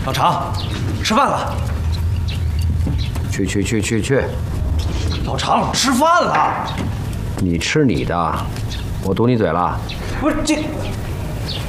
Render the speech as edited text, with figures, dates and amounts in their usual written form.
老常，吃饭了。 去！ 老常，吃饭了。 你吃你的，我堵你嘴了。 不是这，